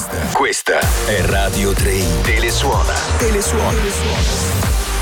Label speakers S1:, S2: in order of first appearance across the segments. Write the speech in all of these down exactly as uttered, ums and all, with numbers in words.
S1: Questa, questa è Radio tre. Telesuona. Telesuona. Telesuona.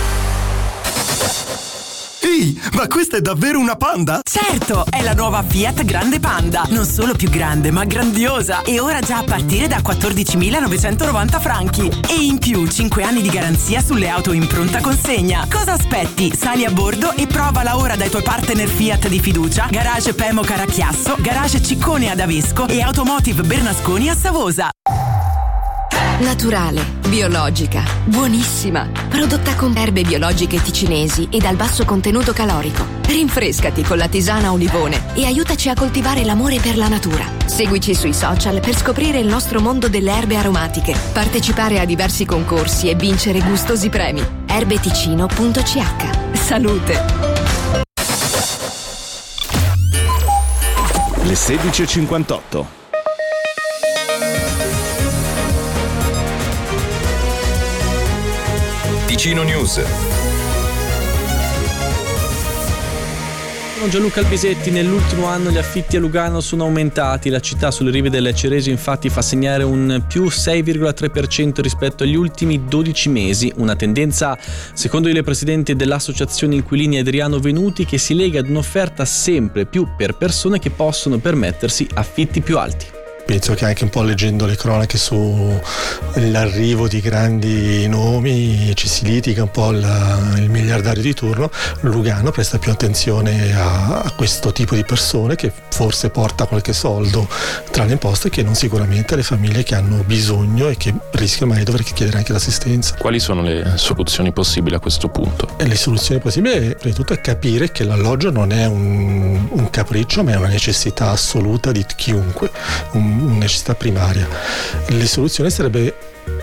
S2: Ehi, ma questa è davvero una Panda?
S3: Certo, è la nuova Fiat Grande Panda. Non solo più grande, ma grandiosa. E ora già a partire da quattordicimilanovecentovananta franchi. E in più cinque anni di garanzia sulle auto in pronta consegna. Cosa aspetti? Sali a bordo e provala ora dai tuoi partner Fiat di fiducia, Garage Pemo Caracchiasso, Garage Ciccone ad Avesco e Automotive Bernasconi a Savosa.
S4: Naturale, biologica, buonissima. Prodotta con erbe biologiche ticinesi e dal basso contenuto calorico. Rinfrescati con la tisana Olivone e aiutaci a coltivare l'amore per la natura. Seguici sui social per scoprire il nostro mondo delle erbe aromatiche, partecipare a diversi concorsi e vincere gustosi premi. erbeticino punto c h. Salute!
S5: Le sedici e cinquantotto.
S1: Ticino News.
S6: Gianluca Albisetti, nell'ultimo anno gli affitti a Lugano sono aumentati. La città sulle rive del Ceresi infatti fa segnare un più sei virgola tre per cento rispetto agli ultimi dodici mesi, una tendenza secondo il presidente dell'associazione inquilini Adriano Venuti che si lega ad un'offerta sempre più per persone che possono permettersi affitti più alti.
S7: Penso che anche un po' leggendo le cronache sull'arrivo di grandi nomi ci si litiga un po' il, il miliardario di turno. Lugano presta più attenzione a, a questo tipo di persone che forse porta qualche soldo tra le imposte, che non sicuramente alle famiglie che hanno bisogno e che rischiano mai di dover chiedere anche l'assistenza.
S8: Quali sono le soluzioni possibili a questo punto?
S7: E le soluzioni possibili, prima di tutto, è capire che l'alloggio non è un, un capriccio, ma è una necessità assoluta di chiunque, un, una necessità primaria. Le soluzioni sarebbe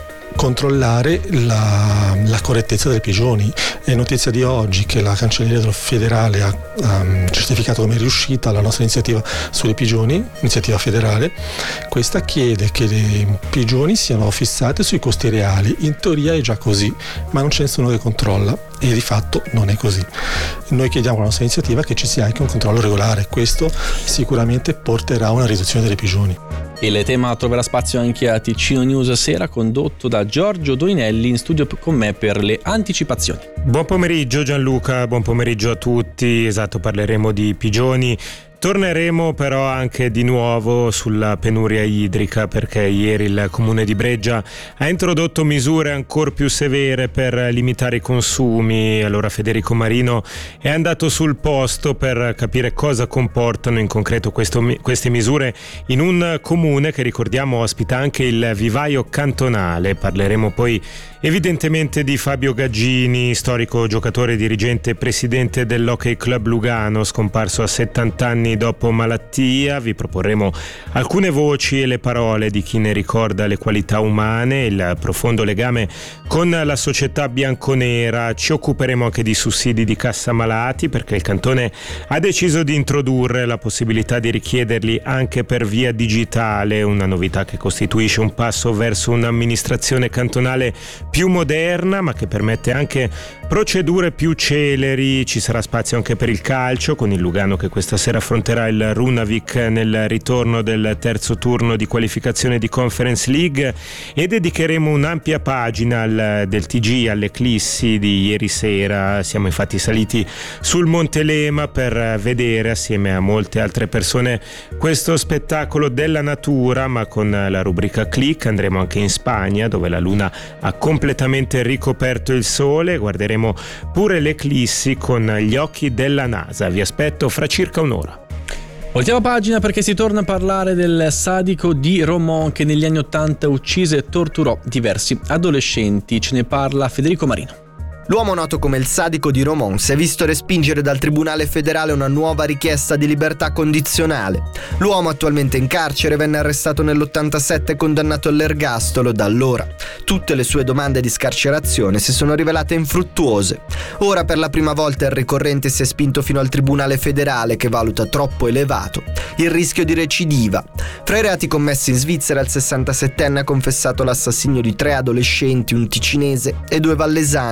S7: controllare la, la correttezza delle prigioni. È notizia di oggi che la Cancelleria federale ha um, certificato come riuscita la nostra iniziativa sulle prigioni, iniziativa federale. Questa chiede che le prigioni siano fissate sui costi reali. In teoria è già così, ma non c'è nessuno che controlla e di fatto non è così. Noi chiediamo con la nostra iniziativa che ci sia anche un controllo regolare. Questo sicuramente porterà a una riduzione delle prigioni.
S6: Il tema troverà spazio anche a Ticino News sera, condotto da Giorgio Doinelli, in studio con me per le anticipazioni.
S9: Buon pomeriggio Gianluca, buon pomeriggio a tutti. Esatto, parleremo di pigioni. Torneremo però anche di nuovo sulla penuria idrica, perché ieri il comune di Breggia ha introdotto misure ancora più severe per limitare i consumi. Allora Federico Marino è andato sul posto per capire cosa comportano in concreto questo, queste misure in un comune che, ricordiamo, ospita anche il vivaio cantonale. Parleremo poi evidentemente di Fabio Gaggini, storico giocatore, dirigente e presidente dell'Hockey Club Lugano, scomparso a settanta anni dopo malattia. Vi proporremo alcune voci e le parole di chi ne ricorda le qualità umane, il profondo legame con la società bianconera. Ci occuperemo anche di sussidi di cassa malati, perché il cantone ha deciso di introdurre la possibilità di richiederli anche per via digitale, una novità che costituisce un passo verso un'amministrazione cantonale più moderna, ma che permette anche procedure più celeri. Ci sarà spazio anche per il calcio, con il Lugano che questa sera affronterà il Runavik nel ritorno del terzo turno di qualificazione di Conference League, e dedicheremo un'ampia pagina al, del T G all'eclissi di ieri sera. Siamo infatti saliti sul Monte Lema per vedere assieme a molte altre persone questo spettacolo della natura, ma con la rubrica Click andremo anche in Spagna, dove la luna ha completamente ricoperto il sole. Guarderemo pure l'eclissi con gli occhi della NASA. Vi aspetto fra circa un'ora.
S6: Voltiamo pagina, perché si torna a parlare del sadico di Romont che negli anni ottanta uccise e torturò diversi adolescenti. Ce ne parla Federico Marino.
S10: L'uomo noto come il sadico di Romont si è visto respingere dal Tribunale federale una nuova richiesta di libertà condizionale. L'uomo, attualmente in carcere, venne arrestato nell'ottantasette e condannato all'ergastolo. Da allora tutte le sue domande di scarcerazione si sono rivelate infruttuose. Ora per la prima volta il ricorrente si è spinto fino al Tribunale federale, che valuta troppo elevato il rischio di recidiva. Fra i reati commessi in Svizzera, il sessantasettenne ha confessato l'assassinio di tre adolescenti, un ticinese e due vallesani, nonché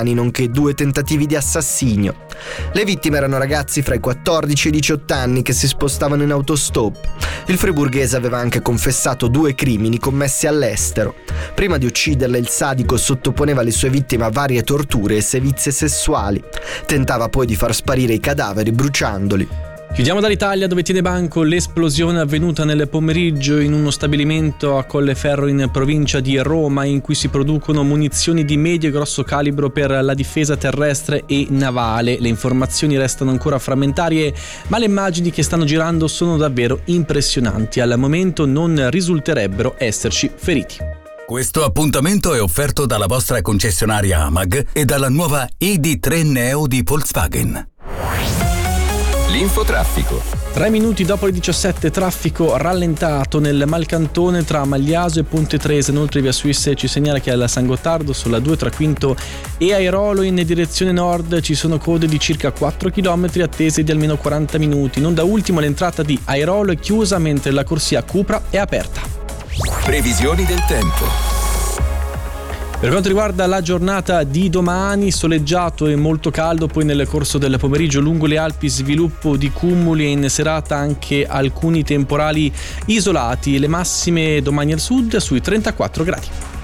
S10: e due tentativi di assassinio. Le vittime erano ragazzi fra i quattordici e i diciotto anni che si spostavano in autostop. Il friburghese aveva anche confessato due crimini commessi all'estero. Prima di ucciderle, il sadico sottoponeva le sue vittime a varie torture e sevizie sessuali. Tentava poi di far sparire i cadaveri bruciandoli.
S6: Chiudiamo dall'Italia, dove tiene banco l'esplosione avvenuta nel pomeriggio in uno stabilimento a Colleferro in provincia di Roma, in cui si producono munizioni di medio e grosso calibro per la difesa terrestre e navale. Le informazioni restano ancora frammentarie, ma le immagini che stanno girando sono davvero impressionanti. Al momento non risulterebbero esserci feriti.
S1: Questo appuntamento è offerto dalla vostra concessionaria Amag e dalla nuova I D tre Neo di Volkswagen. L'infotraffico.
S6: Tre minuti dopo le diciassette, traffico rallentato nel Malcantone tra Magliaso e Ponte Tresa. Inoltre via Suisse ci segnala che alla San Gottardo sulla due tra Quinto e Airolo in direzione nord ci sono code di circa quattro chilometri attese di almeno quaranta minuti. Non da ultimo l'entrata di Airolo è chiusa mentre la corsia Cupra è aperta.
S1: Previsioni del tempo.
S6: Per quanto riguarda la giornata di domani, soleggiato e molto caldo, poi nel corso del pomeriggio lungo le Alpi sviluppo di cumuli e in serata anche alcuni temporali isolati. Le massime domani al sud sui trentaquattro gradi.